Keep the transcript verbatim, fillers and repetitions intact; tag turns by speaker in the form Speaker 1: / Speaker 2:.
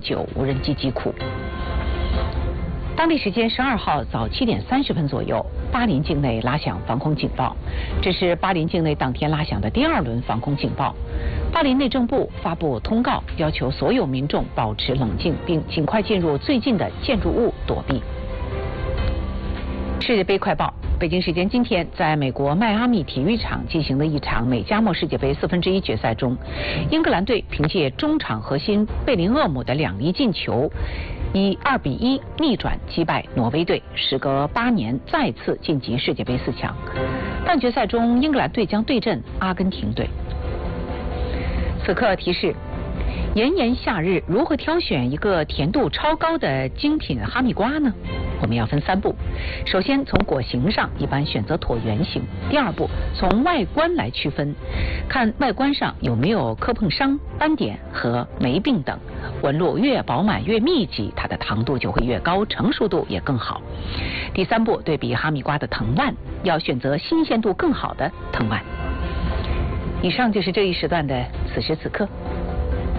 Speaker 1: 九无人机击库。当地时间十二号早七点三十分左右，巴林境内拉响防空警报，这是巴林境内当天拉响的第二轮防空警报。巴林内政部发布通告，要求所有民众保持冷静，并尽快进入最近的建筑物躲避。世界杯快报。北京时间今天，在美国迈阿密体育场进行的一场美加墨世界杯四分之一决赛中，英格兰队凭借中场核心贝林厄姆的两粒进球，以二比一逆转击败挪威队，时隔八年再次晋级世界杯四强。半决赛中，英格兰队将对阵阿根廷队。此刻提示：炎炎夏日，如何挑选一个甜度超高的精品哈密瓜呢？我们要分三步。首先，从果形上一般选择椭圆形。第二步，从外观来区分，看外观上有没有磕碰伤、斑点和霉病等，纹路越饱满越密集，它的糖度就会越高，成熟度也更好。第三步，对比哈密瓜的藤蔓，要选择新鲜度更好的藤蔓。以上就是这一时段的此时此刻。